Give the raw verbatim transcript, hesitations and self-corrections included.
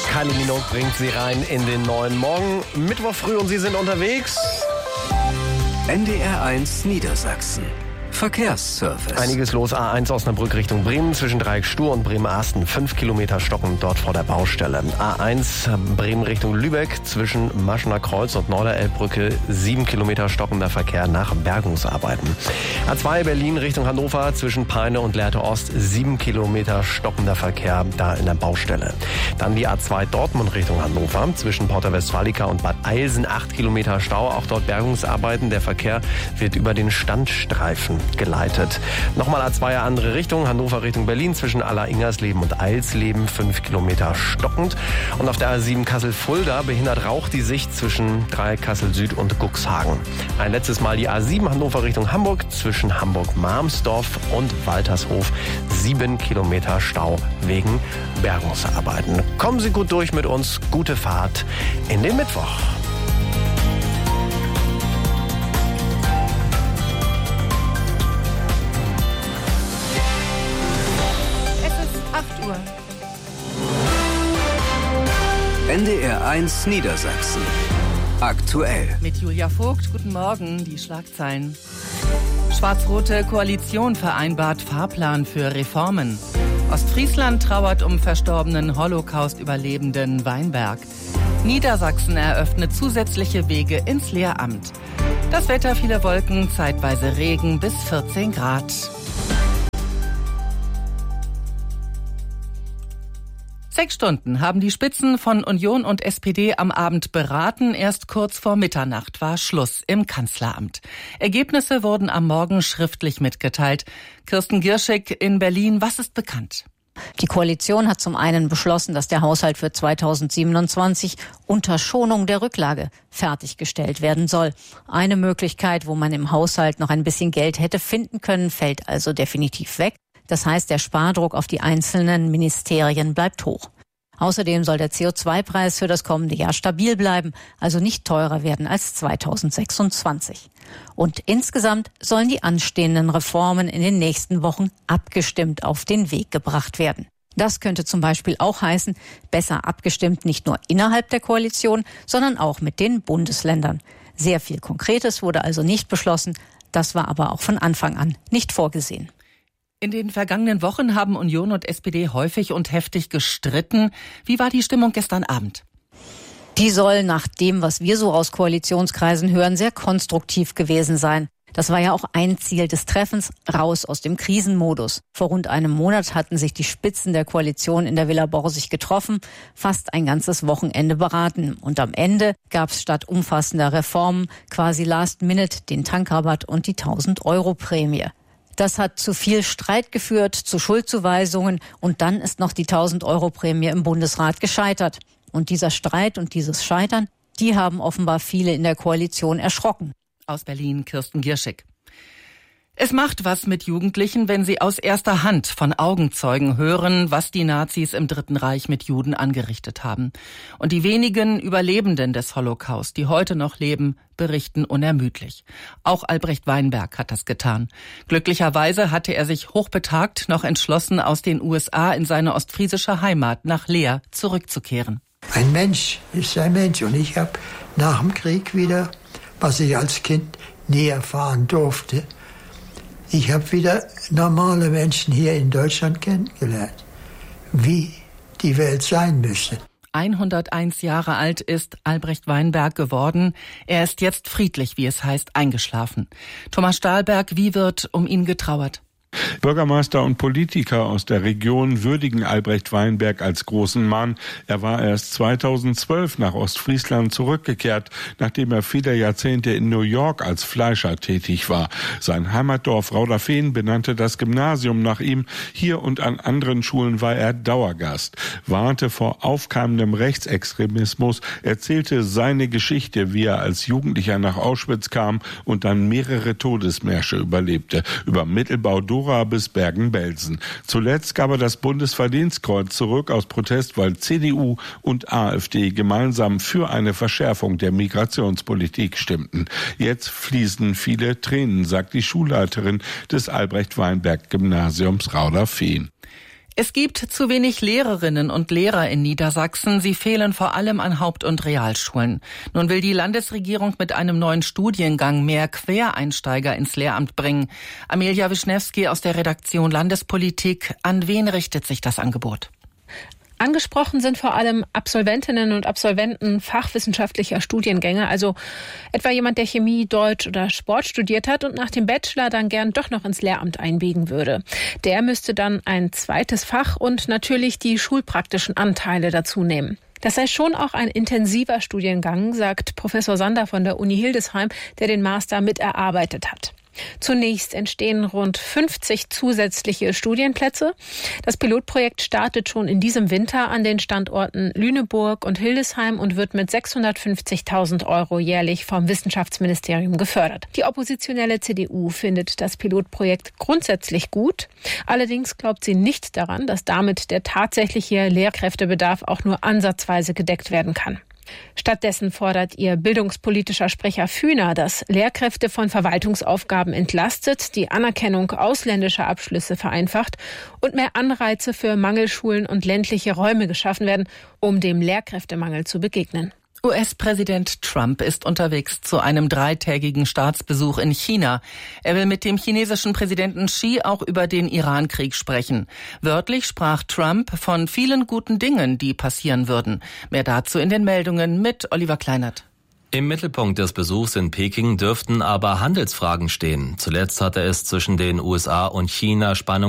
Kylie Minogue bringt sie rein in den neuen Morgen. Mittwoch früh und Sie sind unterwegs. N D R eins Niedersachsen. Verkehrsservice. Einiges los. A eins Osnabrück Richtung Bremen zwischen Dreieck-Stur und Bremen-Arsten. Fünf Kilometer stocken dort vor der Baustelle. A eins Bremen Richtung Lübeck zwischen Maschener Kreuz und Norderelbbrücke. Sieben Kilometer stockender Verkehr nach Bergungsarbeiten. A zwei Berlin Richtung Hannover zwischen Peine und Lehrte Ost. Sieben Kilometer stockender Verkehr da in der Baustelle. Dann die A zwei Dortmund Richtung Hannover zwischen Porta Westfalica und Bad Eilsen. Acht Kilometer Stau. Auch dort Bergungsarbeiten. Der Verkehr wird über den Standstreifen geleitet. Nochmal A zwei andere Richtung, Hannover Richtung Berlin zwischen Aller-Ingersleben und Eilsleben, fünf Kilometer stockend. Und auf der A sieben Kassel-Fulda behindert Rauch die Sicht zwischen Dreieck Kassel-Süd und Guxhagen. Ein letztes Mal die A sieben Hannover Richtung Hamburg zwischen Hamburg-Marmsdorf und Waltershof, sieben Kilometer Stau wegen Bergungsarbeiten. Kommen Sie gut durch mit uns, gute Fahrt in den Mittwoch. N D R eins Niedersachsen. Aktuell. Mit Julia Vogt, guten Morgen, die Schlagzeilen. Schwarz-rote Koalition vereinbart Fahrplan für Reformen. Ostfriesland trauert um verstorbenen Holocaust-Überlebenden Weinberg. Niedersachsen eröffnet zusätzliche Wege ins Lehramt. Das Wetter, viele Wolken, zeitweise Regen bis vierzehn Grad. Sechs Stunden haben die Spitzen von Union und S P D am Abend beraten. Erst kurz vor Mitternacht war Schluss im Kanzleramt. Ergebnisse wurden am Morgen schriftlich mitgeteilt. Kirsten Gierschig in Berlin, was ist bekannt? Die Koalition hat zum einen beschlossen, dass der Haushalt für zweitausendsiebenundzwanzig unter Schonung der Rücklage fertiggestellt werden soll. Eine Möglichkeit, wo man im Haushalt noch ein bisschen Geld hätte finden können, fällt also definitiv weg. Das heißt, der Spardruck auf die einzelnen Ministerien bleibt hoch. Außerdem soll der C O zwei Preis für das kommende Jahr stabil bleiben, also nicht teurer werden als zweitausendsechsundzwanzig. Und insgesamt sollen die anstehenden Reformen in den nächsten Wochen abgestimmt auf den Weg gebracht werden. Das könnte zum Beispiel auch heißen, besser abgestimmt nicht nur innerhalb der Koalition, sondern auch mit den Bundesländern. Sehr viel Konkretes wurde also nicht beschlossen, das war aber auch von Anfang an nicht vorgesehen. In den vergangenen Wochen haben Union und S P D häufig und heftig gestritten. Wie war die Stimmung gestern Abend? Die soll nach dem, was wir so aus Koalitionskreisen hören, sehr konstruktiv gewesen sein. Das war ja auch ein Ziel des Treffens, raus aus dem Krisenmodus. Vor rund einem Monat hatten sich die Spitzen der Koalition in der Villa Borsig getroffen, fast ein ganzes Wochenende beraten. Und am Ende gab es statt umfassender Reformen quasi last minute den Tankrabatt und die tausend-Euro-Prämie. Das hat zu viel Streit geführt, zu Schuldzuweisungen und dann ist noch die tausend-Euro-Prämie im Bundesrat gescheitert. Und dieser Streit und dieses Scheitern, die haben offenbar viele in der Koalition erschrocken. Aus Berlin, Kirsten Gierschig. Es macht was mit Jugendlichen, wenn sie aus erster Hand von Augenzeugen hören, was die Nazis im Dritten Reich mit Juden angerichtet haben. Und die wenigen Überlebenden des Holocaust, die heute noch leben, berichten unermüdlich. Auch Albrecht Weinberg hat das getan. Glücklicherweise hatte er sich hochbetagt noch entschlossen, aus den U S A in seine ostfriesische Heimat nach Leer zurückzukehren. Ein Mensch ist ein Mensch und ich habe nach dem Krieg wieder, was ich als Kind nie erfahren durfte, ich habe wieder normale Menschen hier in Deutschland kennengelernt, wie die Welt sein müsste. hunderteins Jahre alt ist Albrecht Weinberg geworden. Er ist jetzt friedlich, wie es heißt, eingeschlafen. Thomas Stahlberg, wie wird um ihn getrauert? Bürgermeister und Politiker aus der Region würdigen Albrecht Weinberg als großen Mann. Er war erst zweitausendzwölf nach Ostfriesland zurückgekehrt, nachdem er viele Jahrzehnte in New York als Fleischer tätig war. Sein Heimatdorf Rauderfehn benannte das Gymnasium nach ihm. Hier und an anderen Schulen war er Dauergast, warnte vor aufkeimendem Rechtsextremismus, erzählte seine Geschichte, wie er als Jugendlicher nach Auschwitz kam und dann mehrere Todesmärsche überlebte, über Mittelbau bis Bergen-Belsen. Zuletzt gab er das Bundesverdienstkreuz zurück aus Protest, weil C D U und AfD gemeinsam für eine Verschärfung der Migrationspolitik stimmten. Jetzt fließen viele Tränen, sagt die Schulleiterin des Albrecht-Weinberg-Gymnasiums Rauderfehn. Es gibt zu wenig Lehrerinnen und Lehrer in Niedersachsen. Sie fehlen vor allem an Haupt- und Realschulen. Nun will die Landesregierung mit einem neuen Studiengang mehr Quereinsteiger ins Lehramt bringen. Amelia Wischnewski aus der Redaktion Landespolitik. An wen richtet sich das Angebot? Angesprochen sind vor allem Absolventinnen und Absolventen fachwissenschaftlicher Studiengänge, also etwa jemand, der Chemie, Deutsch oder Sport studiert hat und nach dem Bachelor dann gern doch noch ins Lehramt einbiegen würde. Der müsste dann ein zweites Fach und natürlich die schulpraktischen Anteile dazu nehmen. Das sei schon auch ein intensiver Studiengang, sagt Professor Sander von der Uni Hildesheim, der den Master mit erarbeitet hat. Zunächst entstehen rund fünfzig zusätzliche Studienplätze. Das Pilotprojekt startet schon in diesem Winter an den Standorten Lüneburg und Hildesheim und wird mit sechshundertfünfzigtausend Euro jährlich vom Wissenschaftsministerium gefördert. Die oppositionelle C D U findet das Pilotprojekt grundsätzlich gut. Allerdings glaubt sie nicht daran, dass damit der tatsächliche Lehrkräftebedarf auch nur ansatzweise gedeckt werden kann. Stattdessen fordert ihr bildungspolitischer Sprecher Fühner, dass Lehrkräfte von Verwaltungsaufgaben entlastet, die Anerkennung ausländischer Abschlüsse vereinfacht und mehr Anreize für Mangelschulen und ländliche Räume geschaffen werden, um dem Lehrkräftemangel zu begegnen. U S-Präsident Trump ist unterwegs zu einem dreitägigen Staatsbesuch in China. Er will mit dem chinesischen Präsidenten Xi auch über den Iran-Krieg sprechen. Wörtlich sprach Trump von vielen guten Dingen, die passieren würden. Mehr dazu in den Meldungen mit Oliver Kleinert. Im Mittelpunkt des Besuchs in Peking dürften aber Handelsfragen stehen. Zuletzt hatte es zwischen den U S A und China Spannungen